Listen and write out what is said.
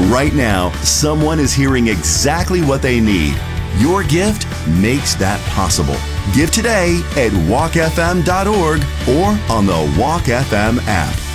Right now, someone is hearing exactly what they need. Your gift makes that possible. Give today at walkfm.org or on the Walk FM app.